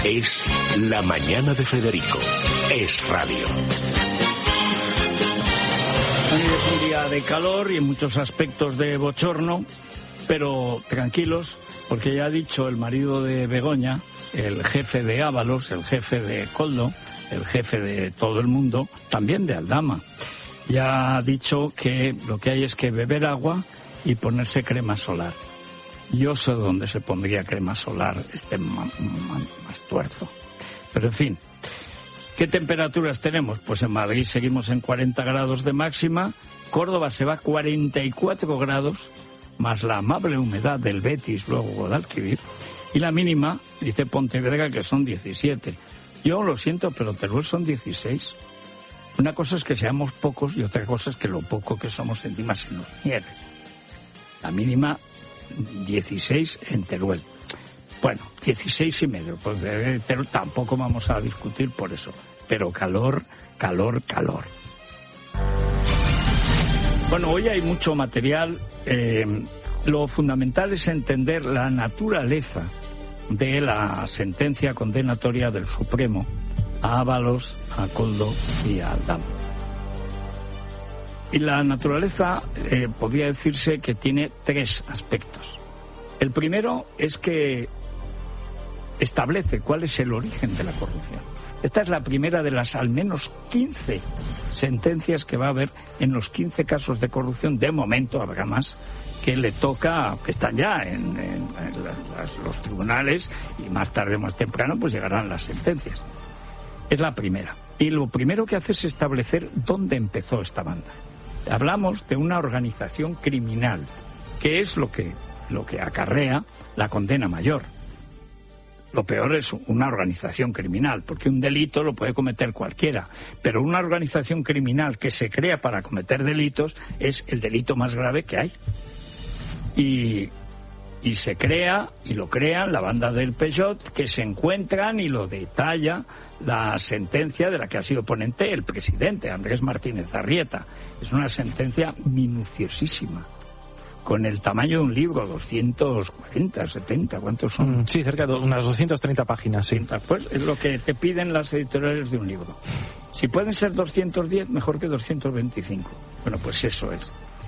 Es La Mañana de Federico. Es radio. Hoy es un día de calor y en muchos aspectos de bochorno, pero tranquilos, porque ya ha dicho el marido de Begoña, el jefe de Ábalos, el jefe de Koldo, el jefe de todo el mundo, también de Aldama. Ya ha dicho que lo que hay es que beber agua y ponerse crema solar. Yo sé dónde se pondría crema solar más tuerzo. Pero en fin, ¿qué temperaturas tenemos? Pues en Madrid seguimos en 40 grados de máxima, Córdoba se va a 44 grados, más la amable humedad del Betis, luego Guadalquivir, y la mínima, dice Pontevedra, que son 17. Yo lo siento, pero Teruel son 16. Una cosa es que seamos pocos y otra cosa es que lo poco que somos encima se nos nieve. La mínima 16 en Teruel. Bueno, 16 y medio, pues de Teruel tampoco vamos a discutir por eso. Pero calor, calor, calor. Bueno, hoy hay mucho material. Lo fundamental es entender la naturaleza de la sentencia condenatoria del Supremo a Ábalos, a Koldo y a Aldama. Y la naturaleza podría decirse que tiene tres aspectos. El primero es que establece cuál es el origen de la corrupción. Esta es la primera de las al menos 15 sentencias que va a haber en los 15 casos de corrupción. De momento habrá más que le toca, que están ya en los tribunales, y más tarde o más temprano pues llegarán las sentencias. Es la primera. Y lo primero que hace es establecer dónde empezó esta banda. Hablamos de una organización criminal, que es lo que acarrea la condena mayor. Lo peor es una organización criminal, porque un delito lo puede cometer cualquiera, pero una organización criminal que se crea para cometer delitos es el delito más grave que hay. Y se crea, y lo crean, la banda del Peugeot, que se encuentran, y lo detalla la sentencia de la que ha sido ponente el presidente, Andrés Martínez Arrieta. Es una sentencia minuciosísima, con el tamaño de un libro, 240, 70, ¿cuántos son? Sí, cerca de unas 230 páginas, sí. Pues es lo que te piden las editoriales de un libro. Si pueden ser 210, mejor que 225. Bueno, pues eso es.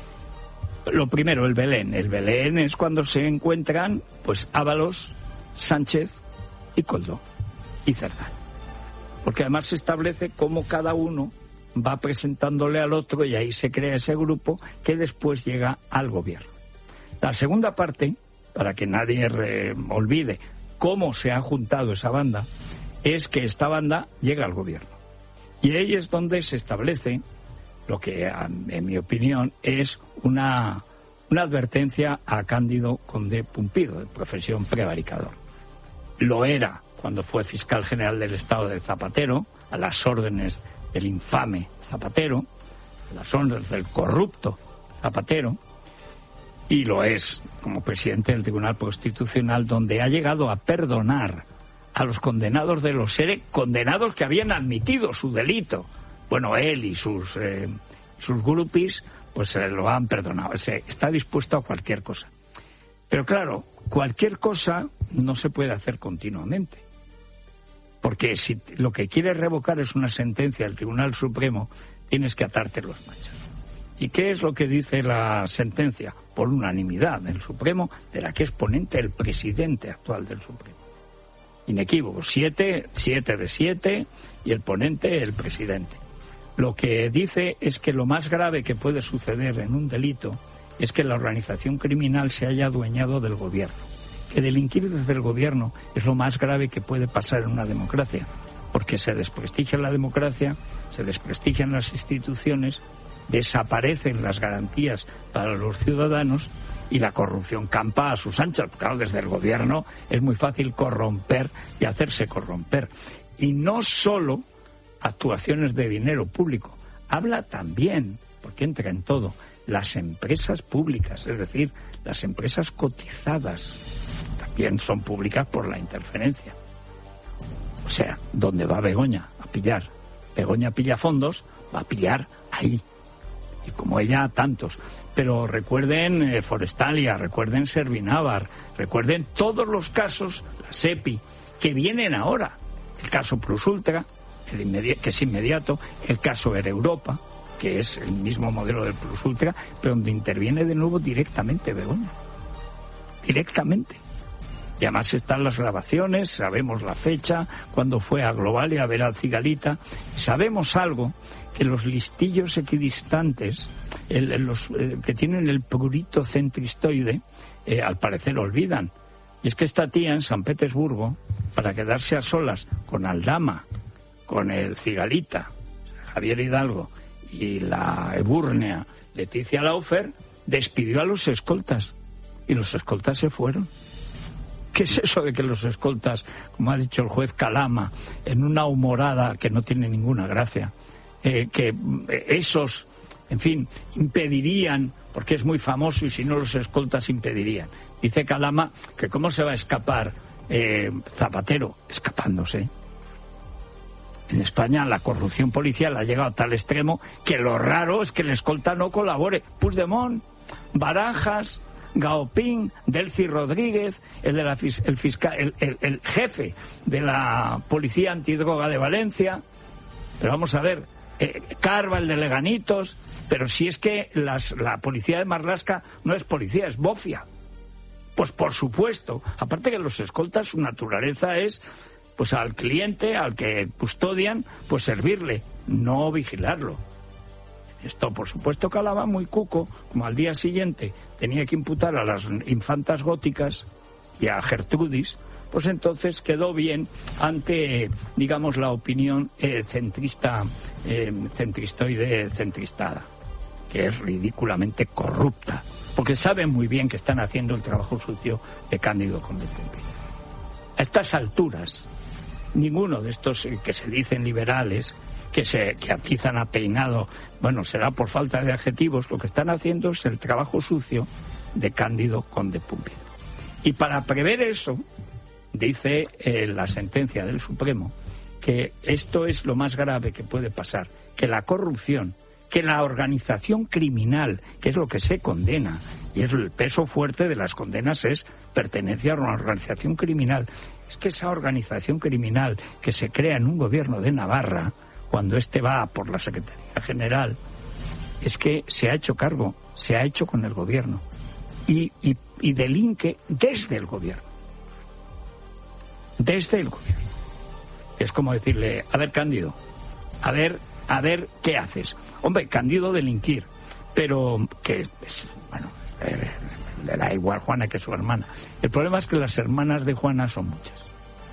Lo primero, el Belén. El Belén es cuando se encuentran, pues, Ábalos, Sánchez y Koldo y Cerdán. Porque además se establece cómo cada uno va presentándole al otro, y ahí se crea ese grupo que después llega al gobierno. La segunda parte, para que nadie olvide cómo se ha juntado esa banda, es que esta banda llega al gobierno. Y ahí es donde se establece lo que, en mi opinión, es una advertencia a Cándido Conde Pumpido, de profesión prevaricador. Lo era cuando fue fiscal general del Estado de Zapatero, a las órdenes del infame Zapatero, a las órdenes del corrupto Zapatero, y lo es como presidente del Tribunal Constitucional, donde ha llegado a perdonar a los condenados de los ERE, condenados que habían admitido su delito. Bueno, él y sus grupis, pues se lo han perdonado. Está dispuesto a cualquier cosa. Pero claro, cualquier cosa no se puede hacer continuamente. Porque si lo que quieres revocar es una sentencia del Tribunal Supremo, tienes que atarte los machos. ¿Y qué es lo que dice la sentencia? Por unanimidad del Supremo, de la que es ponente el presidente actual del Supremo. Inequívoco, 7 de 7, y el ponente el presidente. Lo que dice es que lo más grave que puede suceder en un delito es que la organización criminal se haya adueñado del gobierno. Que delinquir desde el gobierno es lo más grave que puede pasar en una democracia, porque se desprestigia la democracia, se desprestigian las instituciones, desaparecen las garantías para los ciudadanos y la corrupción campa a sus anchas. Claro, desde el gobierno es muy fácil corromper y hacerse corromper. Y no solo actuaciones de dinero público, habla también, porque entra en todo, las empresas públicas, es decir, las empresas cotizadas, también son públicas por la interferencia. O sea, ¿dónde va Begoña a pillar? Begoña pilla fondos, va a pillar ahí. Y como ella, tantos. Pero recuerden Forestalia, recuerden Servinávar, recuerden todos los casos, la SEPI, que vienen ahora. El caso Plus Ultra, que es inmediato, el caso Air Europa, que es el mismo modelo del Plus Ultra, pero donde interviene de nuevo directamente Begoña. Directamente. Y además están las grabaciones, sabemos la fecha, cuando fue a Globalia a ver al Cigalita. Sabemos algo, que los listillos equidistantes, los que tienen el prurito centristoide, al parecer olvidan. Y es que esta tía en San Petersburgo, para quedarse a solas con Aldama, con el Cigalita, Javier Hidalgo, y la ebúrnea Leticia Laufer, despidió a los escoltas. Y los escoltas se fueron. ¿Qué es eso de que los escoltas, como ha dicho el juez Calama, en una humorada que no tiene ninguna gracia, que esos, en fin, impedirían, porque es muy famoso y si no los escoltas impedirían? Dice Calama que cómo se va a escapar Zapatero, escapándose. En España la corrupción policial ha llegado a tal extremo que lo raro es que el escolta no colabore. Puigdemont, Barajas, Gaopín, Delcy Rodríguez, el jefe de la Policía Antidroga de Valencia, pero vamos a ver, Carva, el de Leganitos, pero si es que la policía de Marlaska no es policía, es bofia. Pues por supuesto, aparte que los escoltas, su naturaleza es, pues al cliente, al que custodian, pues servirle, no vigilarlo. Esto, por supuesto, calaba muy cuco, como al día siguiente tenía que imputar a las infantas góticas y a Gertrudis, pues entonces quedó bien ante, digamos, la opinión centristada, que es ridículamente corrupta, porque saben muy bien que están haciendo el trabajo sucio de Cándido Condepúmbino. A estas alturas, ninguno de estos que se dicen liberales, que atizan a peinado, bueno, será por falta de adjetivos, lo que están haciendo es el trabajo sucio de Cándido Condepúmbino. Y para prever eso, dice la sentencia del Supremo, que esto es lo más grave que puede pasar, que la corrupción, que la organización criminal, que es lo que se condena, y es el peso fuerte de las condenas, es pertenencia a una organización criminal. Es que esa organización criminal que se crea en un gobierno de Navarra, cuando va por la Secretaría General, es que se ha hecho cargo, se ha hecho con el gobierno y delinque desde el gobierno. Desde el gobierno. Es como decirle, a ver, Cándido, a ver qué haces. Hombre, Cándido delinquir, pero que, bueno, le da igual Juana que su hermana. El problema es que las hermanas de Juana son muchas.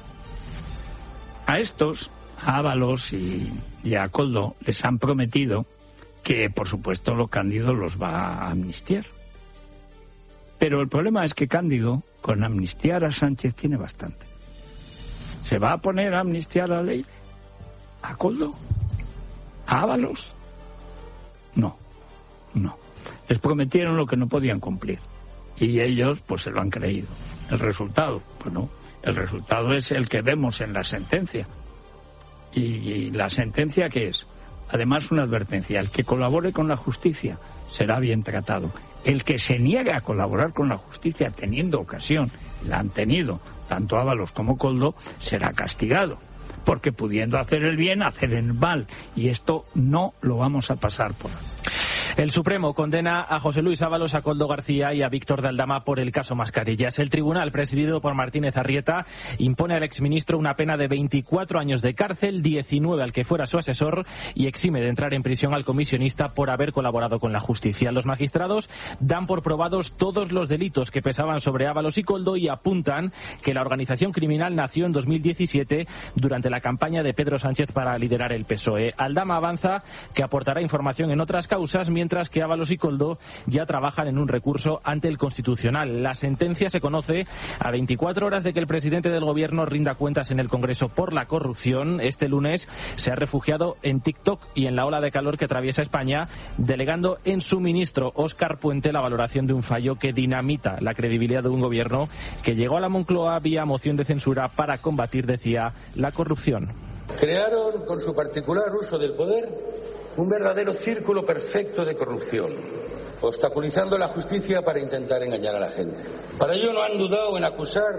A estos, a Ábalos y a Koldo, les han prometido que, por supuesto, Cándido los va a amnistiar. Pero el problema es que Cándido, con amnistiar a Sánchez, tiene bastante. ¿Se va a poner a amnistiar a Leire? ¿A Koldo? ¿A Ábalos? No. Les prometieron lo que no podían cumplir. Y ellos, pues, se lo han creído. ¿El resultado? Pues no. El resultado es el que vemos en la sentencia. ¿Y la sentencia qué es? Además, una advertencia. El que colabore con la justicia será bien tratado. El que se niegue a colaborar con la justicia teniendo ocasión, la han tenido tanto Ábalos como Koldo, será castigado. Porque pudiendo hacer el bien, hacer el mal. Y esto no lo vamos a pasar por alto. El Supremo condena a José Luis Ábalos, a Koldo García y a Víctor de Aldama por el caso Mascarillas. El tribunal, presidido por Martínez Arrieta, impone al exministro una pena de 24 años de cárcel, 19 al que fuera su asesor, y exime de entrar en prisión al comisionista por haber colaborado con la justicia. Los magistrados dan por probados todos los delitos que pesaban sobre Ábalos y Koldo y apuntan que la organización criminal nació en 2017 durante la campaña de Pedro Sánchez para liderar el PSOE. Aldama avanza que aportará información en otras causas, mientras que Ábalos y Koldo ya trabajan en un recurso ante el Constitucional. La sentencia se conoce a 24 horas de que el presidente del gobierno rinda cuentas en el Congreso por la corrupción. Este lunes se ha refugiado en TikTok y en la ola de calor que atraviesa España, delegando en su ministro Óscar Puente la valoración de un fallo que dinamita la credibilidad de un gobierno que llegó a la Moncloa vía moción de censura para combatir, decía, la corrupción. Crearon, con su particular uso del poder, un verdadero círculo perfecto de corrupción, obstaculizando la justicia para intentar engañar a la gente. Para ello no han dudado en acusar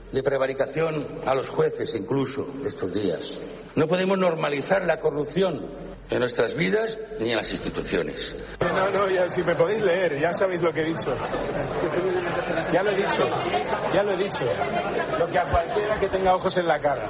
de prevaricación a los jueces incluso estos días. No podemos normalizar la corrupción en nuestras vidas ni en las instituciones. No, ya, si me podéis leer, ya sabéis lo que he dicho. Ya lo he dicho. Lo que a cualquiera que tenga ojos en la cara.